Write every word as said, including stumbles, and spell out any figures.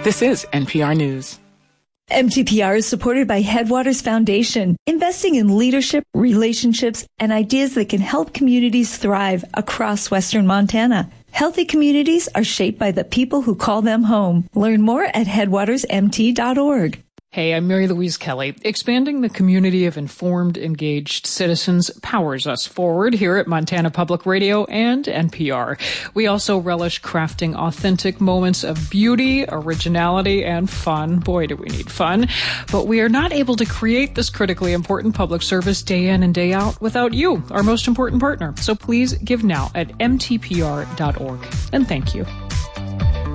This is N P R News. M T P R is supported by Headwaters Foundation, investing in leadership, relationships, and ideas that can help communities thrive across Western Montana. Healthy communities are shaped by the people who call them home. Learn more at headwaters m t dot org. Hey, I'm Mary Louise Kelly. Expanding the community of informed, engaged citizens powers us forward here at Montana Public Radio and N P R. We also relish crafting authentic moments of beauty, originality, and fun. Boy, do we need fun. But we are not able to create this critically important public service day in and day out without you, our most important partner. So please give now at m t p r dot org. And thank you.